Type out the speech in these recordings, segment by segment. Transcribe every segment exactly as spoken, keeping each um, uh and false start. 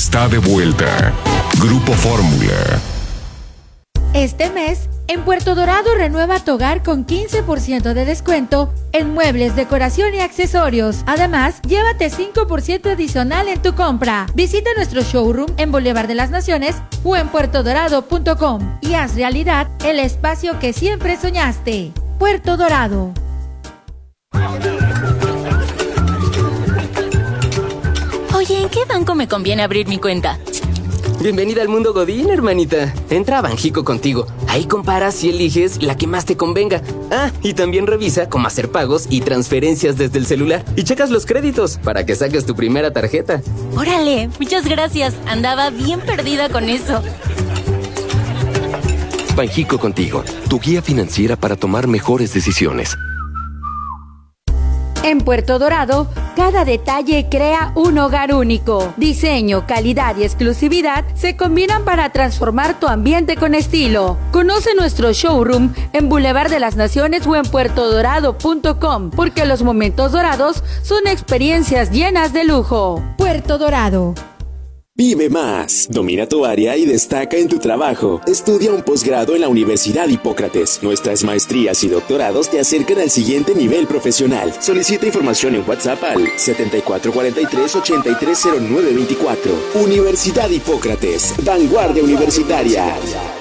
está de vuelta. Grupo Fórmula. Este mes, en Puerto Dorado renueva tu hogar con quince por ciento de descuento en muebles, decoración y accesorios. Además, llévate cinco por ciento adicional en tu compra. Visita nuestro showroom en Boulevard de las Naciones o en puerto dorado punto com y haz realidad el espacio que siempre soñaste. Puerto Dorado. Oye, ¿en qué banco me conviene abrir mi cuenta? Bienvenida al mundo Godín, hermanita. Entra a Banjico Contigo. Ahí comparas y eliges la que más te convenga. Ah, y también revisa cómo hacer pagos y transferencias desde el celular. Y checas los créditos para que saques tu primera tarjeta. Órale, muchas gracias. Andaba bien perdida con eso. Banjico Contigo, tu guía financiera para tomar mejores decisiones. En Puerto Dorado, cada detalle crea un hogar único. Diseño, calidad y exclusividad se combinan para transformar tu ambiente con estilo. Conoce nuestro showroom en Boulevard de las Naciones o en puerto dorado punto com, porque los momentos dorados son experiencias llenas de lujo. Puerto Dorado. Vive más, domina tu área y destaca en tu trabajo. Estudia un posgrado en la Universidad Hipócrates. Nuestras maestrías y doctorados te acercan al siguiente nivel profesional. Solicita información en WhatsApp al setenta y cuatro cuarenta y tres ochenta y tres cero nueve veinticuatro. Universidad Hipócrates, vanguardia universitaria.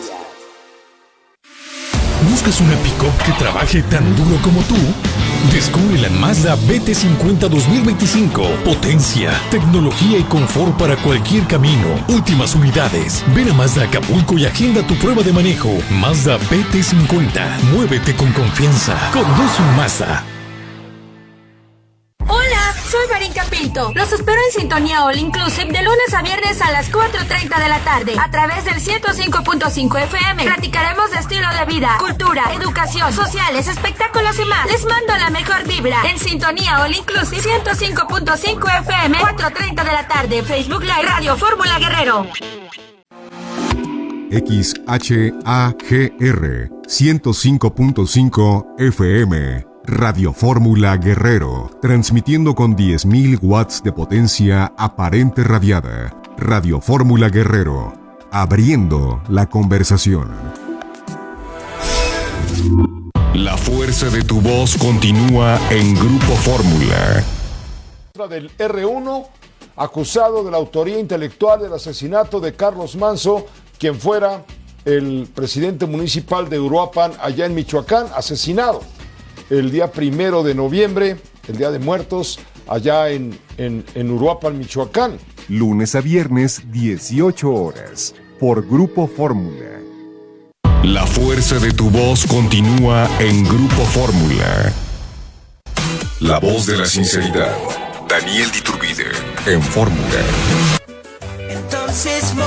¿Buscas una pick-up que trabaje tan duro como tú? Descubre la Mazda B T cincuenta dos mil veinticinco. Potencia, tecnología y confort para cualquier camino. Últimas unidades. Ven a Mazda Acapulco y agenda tu prueba de manejo. Mazda B T cincuenta. Muévete con confianza. Conduce un Mazda. Hola, soy Marinka Pinto. Los espero en Sintonía All Inclusive de lunes a viernes a las cuatro treinta de la tarde a través del ciento cinco punto cinco F M. Platicaremos de estilo de vida, cultura, educación, sociales, espectáculos y más. Les mando la mejor vibra en Sintonía All Inclusive ciento cinco punto cinco F M, cuatro treinta de la tarde. Facebook Live Radio Fórmula Guerrero. X H A G R ciento cinco punto cinco F M. Radio Fórmula Guerrero, transmitiendo con diez mil watts de potencia aparente radiada. Radio Fórmula Guerrero, abriendo la conversación. La fuerza de tu voz continúa en Grupo Fórmula. Del R uno, acusado de la autoría intelectual del asesinato de Carlos Manzo, quien fuera el presidente municipal de Uruapan, allá en Michoacán, asesinado el día primero de noviembre, el Día de Muertos, allá en, en, en Uruapan, Michoacán. Lunes a viernes, dieciocho horas, por Grupo Fórmula. La fuerza de tu voz continúa en Grupo Fórmula. La voz de la sinceridad. Daniel Diturbide, en Fórmula. Entonces,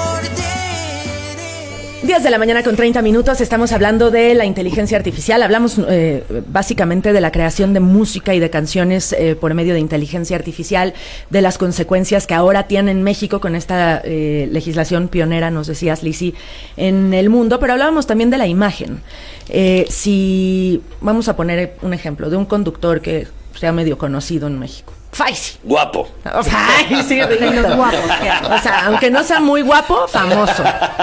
diez de la mañana con treinta minutos, estamos hablando de la inteligencia artificial. Hablamos eh, básicamente de la creación de música y de canciones eh, por medio de inteligencia artificial, de las consecuencias que ahora tiene en México con esta eh, legislación pionera, nos decías, Lizzy, en el mundo, pero hablábamos también de la imagen. Eh, si vamos a poner un ejemplo de un conductor que sea medio conocido en México. Faisy. Guapo. O sea, ay, sí, de los guapos. O sea, aunque no sea muy guapo, famoso.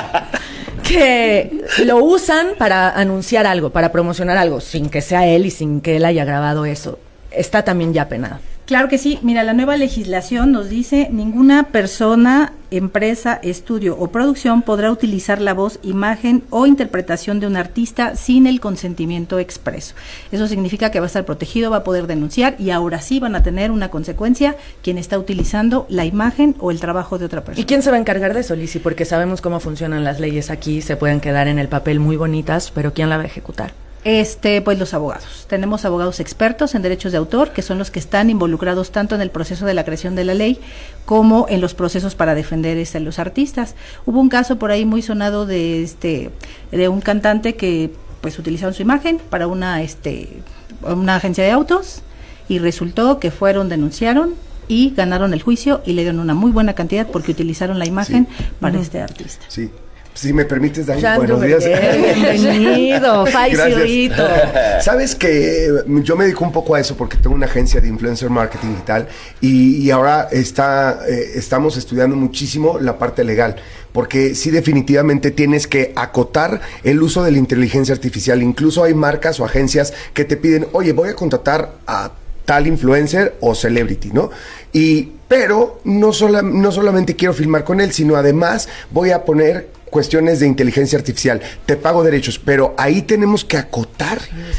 Que lo usan para anunciar algo, para promocionar algo, sin que sea él y sin que él haya grabado eso. Está también ya penado. Claro que sí. Mira, la nueva legislación nos dice: ninguna persona, empresa, estudio o producción podrá utilizar la voz, imagen o interpretación de un artista sin el consentimiento expreso. Eso significa que va a estar protegido, va a poder denunciar, y ahora sí van a tener una consecuencia quien está utilizando la imagen o el trabajo de otra persona. ¿Y quién se va a encargar de eso, Lizzy? Porque sabemos cómo funcionan las leyes aquí, se pueden quedar en el papel muy bonitas, pero ¿quién la va a ejecutar? Este, pues los abogados. Tenemos abogados expertos en derechos de autor, que son los que están involucrados tanto en el proceso de la creación de la ley como en los procesos para defender este, a los artistas. Hubo un caso por ahí muy sonado de este de un cantante que pues utilizaron su imagen para una este una agencia de autos, y resultó que fueron, denunciaron y ganaron el juicio y le dieron una muy buena cantidad porque utilizaron la imagen sí. para uh-huh. este artista. Sí. Si me permites, Dani, Jean buenos días. Bienvenido, Faisirito. Sabes que yo me dedico un poco a eso porque tengo una agencia de influencer marketing y tal, y, y ahora está, eh, estamos estudiando muchísimo la parte legal, porque sí definitivamente tienes que acotar el uso de la inteligencia artificial. Incluso hay marcas o agencias que te piden, oye, voy a contratar a tal influencer o celebrity, ¿no? Y, pero no, sola, no solamente quiero filmar con él, sino además voy a poner cuestiones de inteligencia artificial, te pago derechos, pero ahí tenemos que acotar,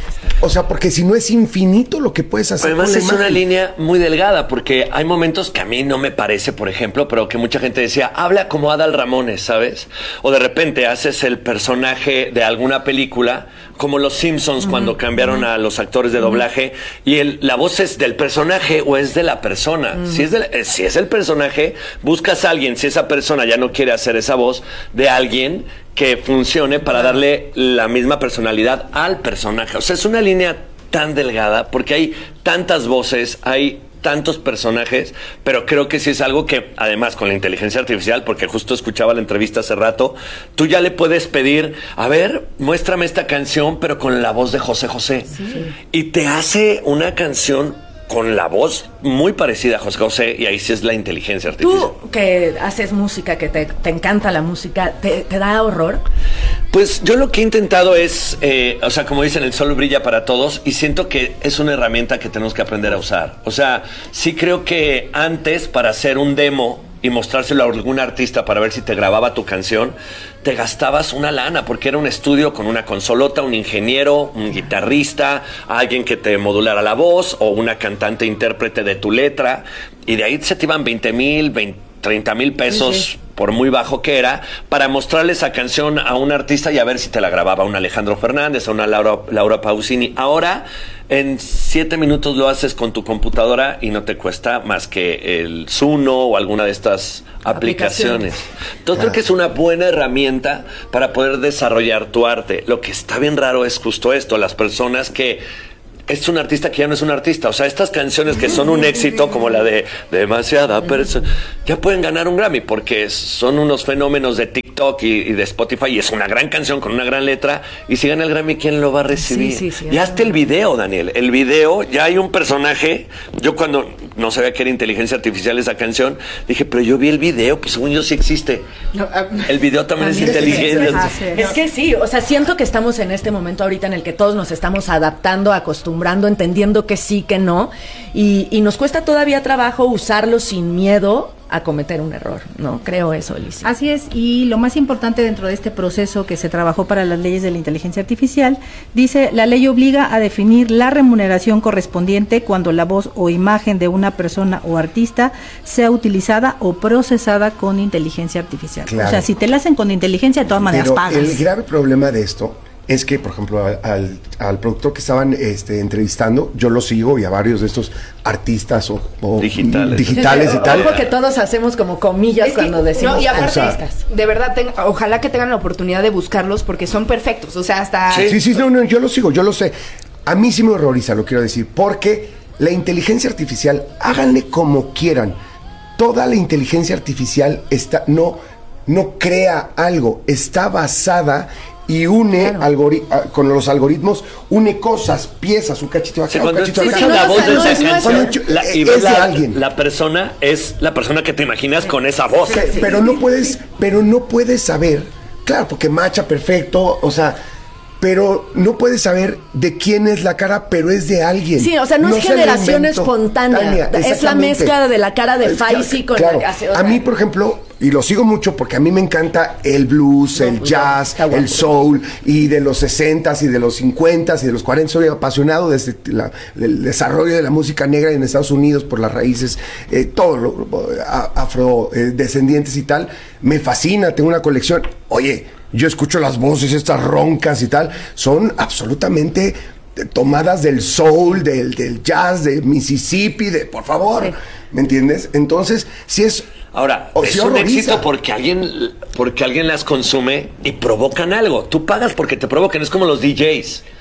o sea, porque si no es infinito lo que puedes hacer. Además con la es imagen. una línea muy delgada, porque hay momentos que a mí no me parece, por ejemplo, pero que mucha gente decía, habla como Adal Ramones, ¿sabes? O de repente haces el personaje de alguna película, como Los Simpsons, uh-huh, cuando cambiaron uh-huh. a los actores de doblaje, uh-huh. y el, la voz es del personaje o es de la persona. Uh-huh. Si es del, si es el personaje, buscas a alguien, si esa persona ya no quiere hacer esa voz, de alguien que funcione para darle la misma personalidad al personaje. O sea, es una línea tan delgada porque hay tantas voces, hay tantos personajes, pero creo que sí es algo que, además, con la inteligencia artificial, porque justo escuchaba la entrevista hace rato, tú ya le puedes pedir, a ver, muéstrame esta canción, pero con la voz de José José. Sí. Y te hace una canción con la voz muy parecida a José José, y ahí sí es la inteligencia artificial. Tú que haces música, que te, te encanta la música, ¿te, te da horror? Pues yo lo que he intentado es, eh, o sea, como dicen, el sol brilla para todos, y siento que es una herramienta que tenemos que aprender a usar. O sea, sí creo que antes, para hacer un demo y mostrárselo a algún artista para ver si te grababa tu canción, te gastabas una lana, porque era un estudio con una consolota, un ingeniero, un guitarrista, alguien que te modulara la voz, o una cantante intérprete de tu letra, y de ahí se te iban veinte mil, treinta mil pesos, sí, sí, por muy bajo que era, para mostrarle esa canción a un artista y a ver si te la grababa, a un Alejandro Fernández, a una Laura, Laura Pausini. Ahora, en siete minutos lo haces con tu computadora y no te cuesta más que el Zuno o alguna de estas aplicaciones. aplicaciones. Entonces, ah. creo que es una buena herramienta para poder desarrollar tu arte. Lo que está bien raro es justo esto, las personas que es un artista que ya no es un artista. O sea, estas canciones que son un éxito, como la de Demasiada Persona, ya pueden ganar un Grammy, porque son unos fenómenos de TikTok y, y de Spotify, y es una gran canción con una gran letra, y si gana el Grammy, ¿quién lo va a recibir? Sí, sí, sí, ya hasta el video, Daniel, el video, ya hay un personaje. Yo cuando no sabía que era inteligencia artificial esa canción, dije, pero yo vi el video, pues según yo sí existe. No, uh, el video también es inteligencia. Ah, sí, es que sí, o sea, siento que estamos en este momento ahorita en el que todos nos estamos adaptando, acostumbrando, entendiendo que sí, que no, y, y nos cuesta todavía trabajo usarlo sin miedo a cometer un error, ¿no? Creo eso, Alicia. Así es, y lo más importante dentro de este proceso que se trabajó para las leyes de la inteligencia artificial, dice, la ley obliga a definir la remuneración correspondiente cuando la voz o imagen de una persona o artista sea utilizada o procesada con inteligencia artificial. Claro. O sea, si te la hacen con inteligencia, de todas maneras Pero pagas. El grave problema de esto es que, por ejemplo, al, al productor que estaban este, entrevistando, yo lo sigo, y a varios de estos artistas o, o digitales, digitales y tal. Ojo que todos hacemos como comillas es cuando que, decimos no, y aparte, artistas. De verdad, ten, ojalá que tengan la oportunidad de buscarlos, porque son perfectos, o sea, hasta... Sí, sí, sí, no, no, yo lo sigo, yo lo sé. A mí sí me horroriza, lo quiero decir, porque la inteligencia artificial, háganle como quieran, toda la inteligencia artificial está, no, no crea algo, está basada y une claro. algori- con los algoritmos, une cosas, piezas, un cachito acá, sí, un cachito acá. Sí, la voz de esa canción, la, y ves la, alguien. La persona es la persona que te imaginas con esa voz. Sí, sí, pero sí. no puedes, pero no puedes saber, claro, porque macha perfecto, o sea, pero no puedes saber de quién es la cara, pero es de alguien. Sí, o sea, no, no es generación espontánea, Tania, es la mezcla de la cara de Faisy con claro. la o sea, a mí, por ejemplo, y lo sigo mucho porque a mí me encanta el blues, no, el jazz, bueno, el soul, y de los sesentas y de los cincuentas y de los cuarenta. Soy apasionado desde la, del desarrollo de la música negra en Estados Unidos por las raíces, eh, todo lo afrodescendientes y tal. Me fascina, tengo una colección. Oye, yo escucho las voces estas roncas y tal, son absolutamente tomadas del soul, del, del jazz, de Mississippi, de por favor, sí. ¿me entiendes? Entonces, si es... Ahora, o es si un horroriza. éxito porque alguien, porque alguien las consume y provocan algo. Tú pagas porque te provocan, es como los D Js.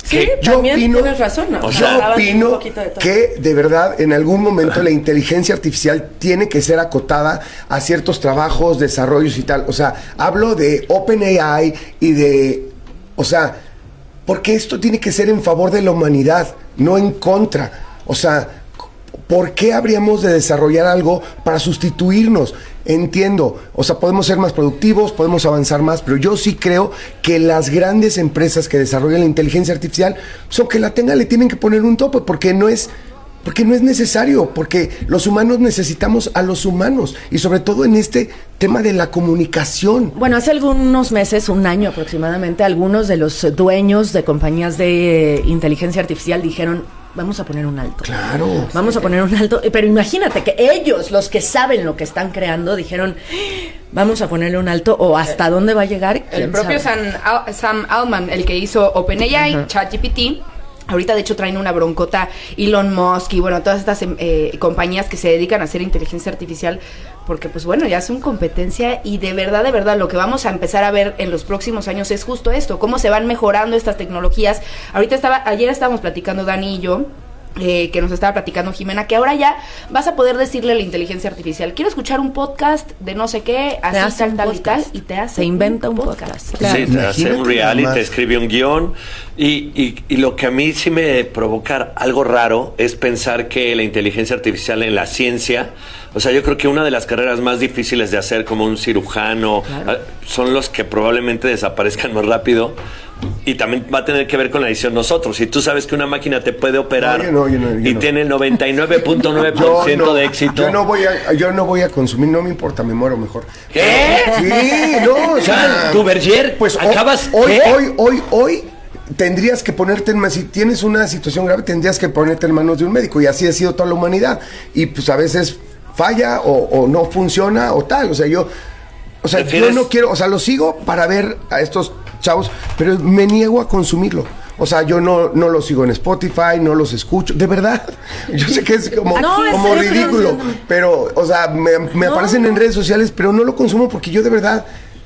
Sí, yo también opino, tienes razón, ¿no? yo O sea, opino un de que de verdad en algún momento la inteligencia artificial tiene que ser acotada a ciertos trabajos, desarrollos y tal. O sea, hablo de OpenAI y de, o sea, porque esto tiene que ser en favor de la humanidad, no en contra. O sea, ¿por qué habríamos de desarrollar algo para sustituirnos? Entiendo, o sea, podemos ser más productivos, podemos avanzar más, pero yo sí creo que las grandes empresas que desarrollan la inteligencia artificial, son que la tengan, le tienen que poner un tope, porque no es, porque no es necesario, porque los humanos necesitamos a los humanos, y sobre todo en este tema de la comunicación. Bueno, hace algunos meses, un año aproximadamente, algunos de los dueños de compañías de inteligencia artificial dijeron: vamos a poner un alto. Claro. Vamos a poner un alto. Pero imagínate que ellos, los que saben lo que están creando, dijeron: vamos a ponerle un alto, o hasta dónde va a llegar. El propio Sam, Al- Sam Altman, el que hizo OpenAI, uh-huh. ChatGPT. Ahorita, de hecho, traen una broncota Elon Musk y, bueno, todas estas eh, compañías que se dedican a hacer inteligencia artificial, porque, pues, bueno, ya son competencia y de verdad, de verdad, lo que vamos a empezar a ver en los próximos años es justo esto, cómo se van mejorando estas tecnologías. Ahorita estaba, ayer estábamos platicando Dani y yo, Eh, que nos estaba platicando Jimena, que ahora ya vas a poder decirle a la inteligencia artificial: quiero escuchar un podcast de no sé qué, así tal, tal y tal, y te hace se inventa un podcast, podcast. Claro. Sí, te hace un reality, te escribe un guión, y, y, y lo que a mí sí me provoca algo raro es pensar que la inteligencia artificial en la ciencia, o sea, yo creo que una de las carreras más difíciles de hacer, como un cirujano, claro, son los que probablemente desaparezcan más rápido. Y también va a tener que ver con la decisión nosotros. Si tú sabes que una máquina te puede operar, no, yo no, yo no, yo y no. tiene el noventa y nueve punto nueve por ciento no, de éxito. Yo no voy a, yo no voy a consumir, no me importa, me muero mejor. ¿Qué? Sí, no, o sea, tu Berger, pues acabas. Hoy, ¿qué? hoy, hoy, hoy tendrías que ponerte en manos, si tienes una situación grave, tendrías que ponerte en manos de un médico, y así ha sido toda la humanidad. Y pues a veces falla o, o no funciona o tal. O sea, yo, o sea, yo no quiero, o sea, lo sigo para ver a estos chavos, pero me niego a consumirlo. O sea, yo no, no los sigo en Spotify, no los escucho, de verdad. Yo sé que es como, no, como es ridículo, es, pero, o sea, me, me no. aparecen en redes sociales, pero no lo consumo porque yo de verdad,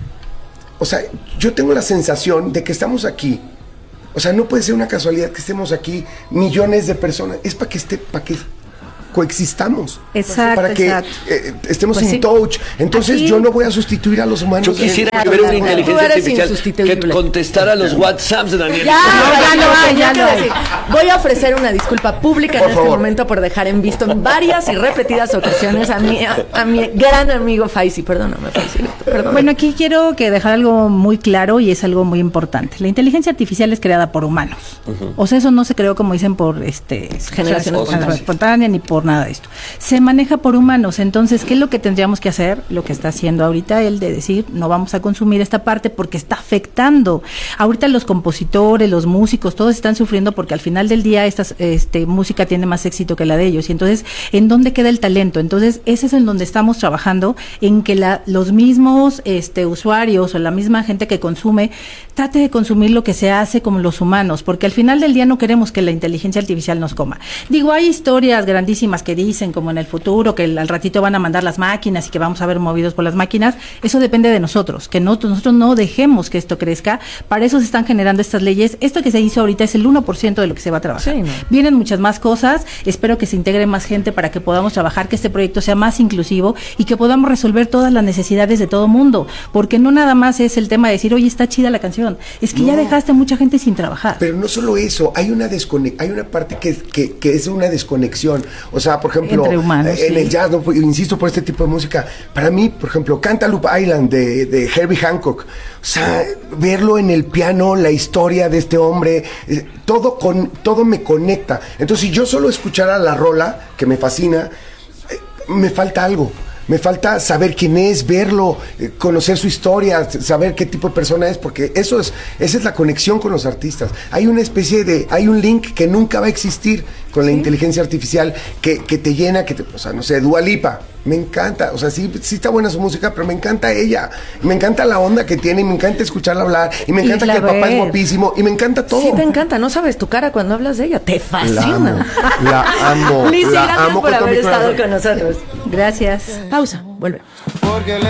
o sea, yo tengo la sensación de que estamos aquí. O sea, no puede ser una casualidad que estemos aquí millones de personas. Es para que esté, para que coexistamos. Exacto, para que exacto. Eh, estemos pues in sí. touch. Entonces Aquí, yo no voy a sustituir a los humanos. Yo quisiera en, ver una inteligencia artificial que contestara los WhatsApps de Daniel. Ya, ya no hay, ya no hay. Voy a ofrecer una disculpa pública por en favor. Este momento por dejar en visto en varias y repetidas ocasiones a mi, a, a mi gran amigo Faisy. Perdóname, Faisy. Perdóname. Bueno, aquí quiero que dejar algo muy claro, y es algo muy importante. La inteligencia artificial es creada por humanos. Uh-huh. O sea, eso no se creó, como dicen, por este generación espontánea ni por nada de esto. Se maneja por humanos. Entonces, ¿qué es lo que tendríamos que hacer? Lo que está haciendo ahorita él, de decir: no vamos a consumir esta parte porque está afectando. Ahorita los compositores, los músicos, todos están sufriendo porque al final del día esta este, música tiene más éxito que la de ellos. Y entonces, ¿en dónde queda el talento? Entonces, ese es en donde estamos trabajando, en que la, los mismos este, usuarios o la misma gente que consume trate de consumir lo que se hace como los humanos, porque al final del día no queremos que la inteligencia artificial nos coma. Digo, hay historias grandísimas que dicen, como en el futuro, que al ratito van a mandar las máquinas y que vamos a ver movidos por las máquinas. Eso depende de nosotros, que no, nosotros no dejemos que esto crezca. Para eso se están generando estas leyes. Esto que se hizo ahorita es el uno por ciento de lo que se va a trabajar. Sí, ¿no? Vienen muchas más cosas. Espero que se integre más gente para que podamos trabajar, que este proyecto sea más inclusivo y que podamos resolver todas las necesidades de todo mundo, porque no nada más es el tema de decir: oye, está chida la canción. Es que no. ya dejaste a mucha gente sin trabajar. Pero no solo eso, hay una descone- hay una parte que, que, que es una desconexión. O sea, por ejemplo, entre humanos, en sí. el jazz, no, insisto, por este tipo de música, para mí, por ejemplo, Cantaloupe Island de, de Herbie Hancock, o sea, verlo en el piano, la historia de este hombre, eh, todo con todo me conecta. Entonces, si yo solo escuchara la rola, que me fascina, eh, me falta algo. Me falta saber quién es, verlo, eh, conocer su historia, saber qué tipo de persona es, porque eso es, esa es la conexión con los artistas. Hay una especie de, hay un link que nunca va a existir con la ¿Sí? inteligencia artificial, que, que te llena, que te, o sea, no sé, Dua Lipa, me encanta, o sea, sí, sí está buena su música, pero me encanta ella, me encanta la onda que tiene, y me encanta escucharla hablar, y me encanta y que el papá es guapísimo, y me encanta todo. Sí, te encanta, no sabes tu cara cuando hablas de ella, te fascina. La amo, la amo. Lizzy, la gracias amo por con haber estado corazón. con nosotros. Gracias. Pausa, vuelve.